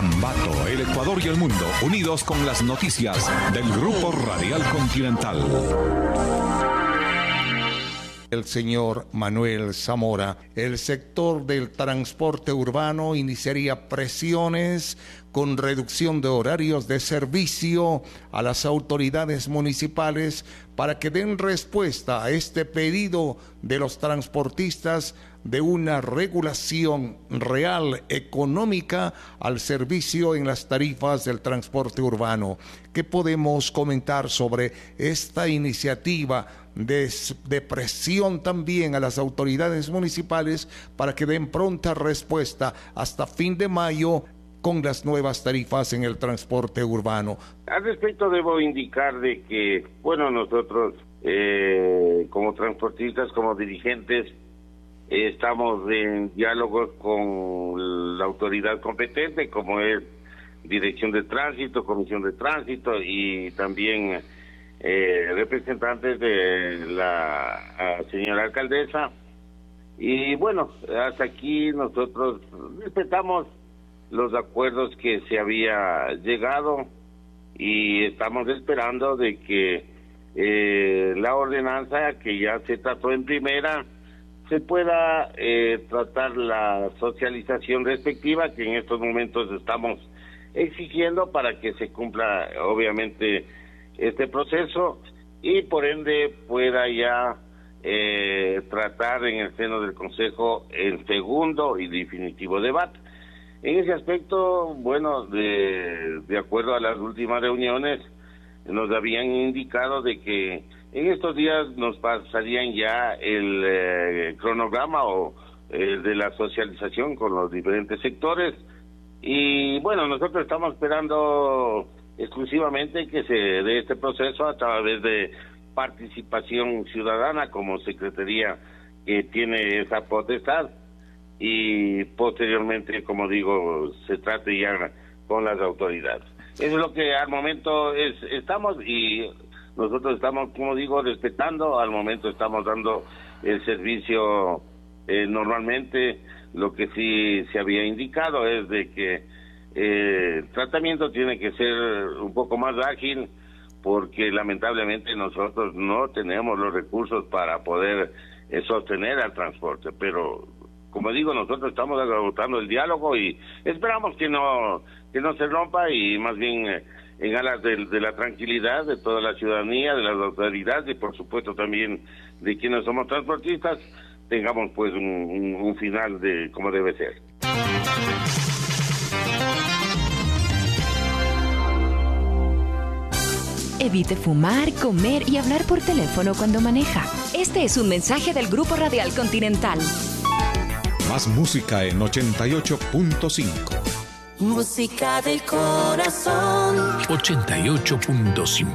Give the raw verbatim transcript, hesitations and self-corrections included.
Ambato, el Ecuador y el mundo, unidos con las noticias del Grupo Radial Continental. El señor Manuel Zamora. El sector del transporte urbano iniciaría presiones con reducción de horarios de servicio a las autoridades municipales para que den respuesta a este pedido de los transportistas de una regulación real económica al servicio en las tarifas del transporte urbano. ¿Qué podemos comentar sobre esta iniciativa de, de presión también a las autoridades municipales para que den pronta respuesta hasta fin de mayo con las nuevas tarifas en el transporte urbano? Al respecto debo indicar de que, bueno, nosotros eh, como transportistas, como dirigentes, eh, estamos en diálogos con la autoridad competente, como es Dirección de Tránsito, Comisión de Tránsito y también eh, representantes de la señora alcaldesa. Y bueno, hasta aquí nosotros respetamos los acuerdos que se había llegado y estamos esperando de que eh, la ordenanza que ya se trató en primera se pueda eh, tratar la socialización respectiva que en estos momentos estamos exigiendo para que se cumpla obviamente este proceso y por ende pueda ya eh, tratar en el seno del Consejo el segundo y definitivo debate. En ese aspecto, bueno, de, de acuerdo a las últimas reuniones, nos habían indicado de que en estos días nos pasarían ya el eh, cronograma o eh, de la socialización con los diferentes sectores y bueno, nosotros estamos esperando exclusivamente que se dé este proceso a través de participación ciudadana como secretaría que tiene esa potestad y posteriormente, como digo, se trate ya con las autoridades. Eso es lo que al momento es, estamos y nosotros estamos, como digo, respetando, al momento estamos dando el servicio eh, normalmente. Lo que sí se había indicado es de que eh, el tratamiento tiene que ser un poco más ágil porque lamentablemente nosotros no tenemos los recursos para poder eh, sostener al transporte, pero como digo, nosotros estamos agotando el diálogo y esperamos que no que no se rompa y más bien eh, en alas de, de la tranquilidad de toda la ciudadanía, de las autoridades y por supuesto también de quienes somos transportistas, tengamos pues un, un, un final de como debe ser. Evite fumar, comer y hablar por teléfono cuando maneja. Este es un mensaje del Grupo Radial Continental. Más música en ochenta y ocho punto cinco. Música del corazón. ochenta y ocho punto cinco.